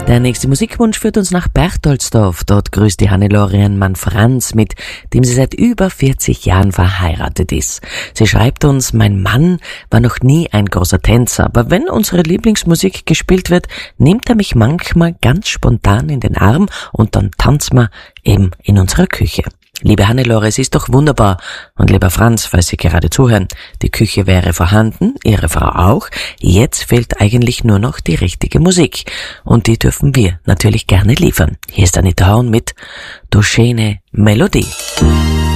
Der nächste Musikwunsch führt uns nach Berchtoldsdorf. Dort grüßt die Hannelore ihren Mann Franz, mit dem sie seit über 40 Jahren verheiratet ist. Sie schreibt uns: Mein Mann war noch nie ein großer Tänzer, aber wenn unsere Lieblingsmusik gespielt wird, nimmt er mich manchmal ganz spontan in den Arm und dann tanzen wir eben in unserer Küche. Liebe Hannelore, es ist doch wunderbar. Und lieber Franz, falls Sie gerade zuhören, die Küche wäre vorhanden, Ihre Frau auch. Jetzt fehlt eigentlich nur noch die richtige Musik. Und die dürfen wir natürlich gerne liefern. Hier ist Anita Haun mit Du schöne Melodie.